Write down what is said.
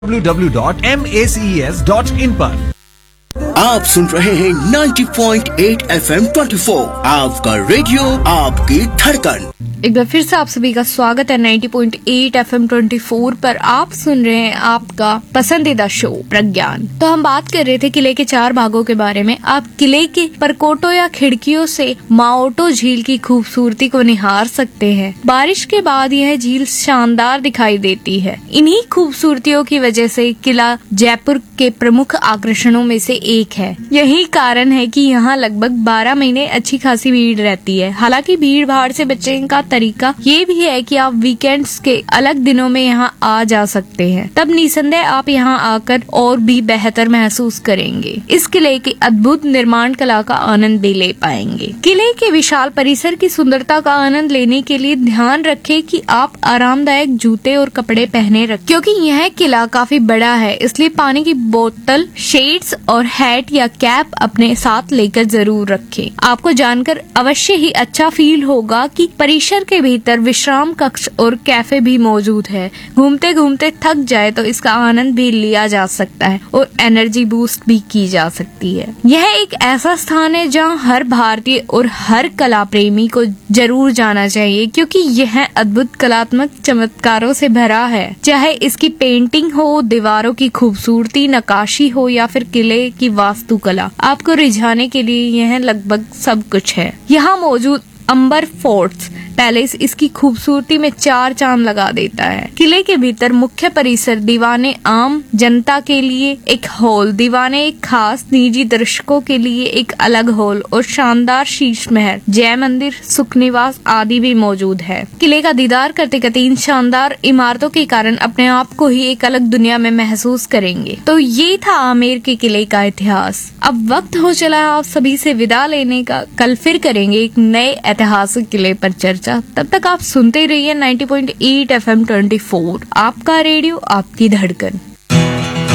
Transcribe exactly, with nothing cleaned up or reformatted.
W W W dot M A C S dot in पर। आप सुन रहे हैं नब्बे पॉइंट आठ एफ एम चौबीस, आपका रेडियो आपकी धड़कन। एक बार फिर से आप सभी का स्वागत है नब्बे पॉइंट आठ एफ एम चौबीस पर। आप सुन रहे हैं आपका पसंदीदा शो प्रज्ञान। तो हम बात कर रहे थे किले के चार भागों के बारे में। आप किले के परकोटों या खिड़कियों से माओटो झील की खूबसूरती को निहार सकते हैं। बारिश के बाद यह झील शानदार दिखाई देती है। इन्हीं खूबसूरतियों की वजह से किला जयपुर के प्रमुख आकर्षणों में से एक है। यही कारण है कि यहाँ लगभग बारह महीने अच्छी खासी भीड़ रहती है। हालांकि भीड़ भाड़ से बचने का तरीका ये भी है कि आप वीकेंड्स के अलग दिनों में यहाँ आ जा सकते हैं। तब निसंदेह आप यहाँ आकर और भी बेहतर महसूस करेंगे। इस किले की अद्भुत निर्माण कला का आनंद भी ले पाएंगे। किले के विशाल परिसर की सुंदरता का आनंद लेने के लिए ध्यान रखें कि आप आरामदायक जूते और कपड़े पहने रखें, क्योंकि यह किला काफी बड़ा है। इसलिए पानी की बोतल, शेड्स और हैट या कैप अपने साथ लेकर जरूर रखें। आपको जानकर अवश्य ही अच्छा फील होगा कि परिसर के भीतर विश्राम कक्ष और कैफे भी मौजूद है। घूमते घूमते थक जाए तो इसका आनंद भी लिया जा सकता है और एनर्जी बूस्ट भी की जा सकती है। यह एक ऐसा स्थान है जहां हर भारतीय और हर कला प्रेमी को जरूर जाना चाहिए, क्योंकि यह अद्भुत कलात्मक चमत्कारों से भरा है। चाहे इसकी पेंटिंग हो, दीवारों की खूबसूरती, नक्काशी हो या फिर किले की वास्तुकला, आपको रिझाने के लिए यह लगभग सब कुछ है। यहाँ मौजूद अंबर फोर्ट्स पैलेस इसकी खूबसूरती में चार चांद लगा देता है। किले के भीतर मुख्य परिसर दीवाने आम जनता के लिए एक हॉल, दीवाने एक खास निजी दर्शकों के लिए एक अलग हॉल और शानदार शीश महल, जय मंदिर, सुख निवास आदि भी मौजूद है। किले का दीदार करते करते इन शानदार इमारतों के कारण अपने आप को ही एक अलग दुनिया में महसूस करेंगे। तो ये था आमेर के किले का इतिहास। अब वक्त हो चला है आप सभी से विदा लेने का। कल फिर करेंगे एक नए ऐतिहासिक किले पर चर्चा। तब तक आप सुनते रहिए नब्बे पॉइंट आठ एफ एम चौबीस, आपका रेडियो आपकी धड़कन।